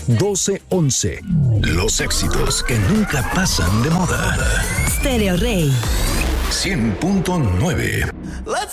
1211. Los éxitos que nunca pasan de moda. Stereo Rey 100.9. Let's